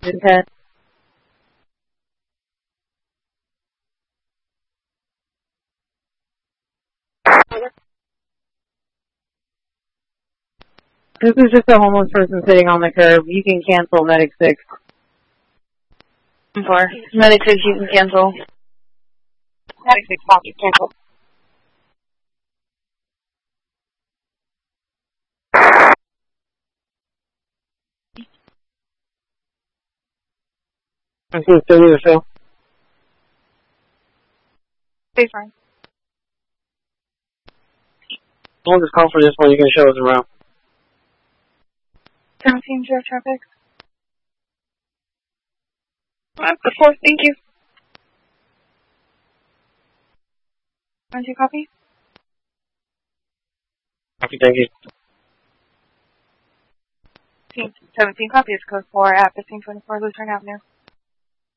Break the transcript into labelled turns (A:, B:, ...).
A: engine 10. This is just a homeless person sitting on the curb. You can cancel Medic 6.
B: 4. Medic 6, you can cancel.
C: Medic 6, copy, cancel.
D: I think it's either so.
C: Stay fine.
D: We'll just call for this one. You can show us around.
C: 17, direct traffic. The 4, thank you. 17, copy.
D: Copy, thank you.
C: 17, copy is code 4 at 1524 Luzerne Avenue.